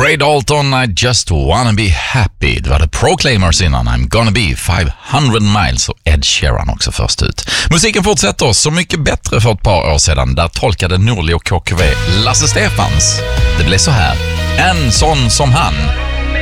Ray Dalton, I just wanna be happy. Det var The Proclaimers innan, I'm gonna be 500 miles, och Ed Sheeran också först ut. Musiken fortsätter Så mycket bättre för ett par år sedan. Där tolkade Norli och KKV Lasse Stefans. Det blev så här: en sån som han.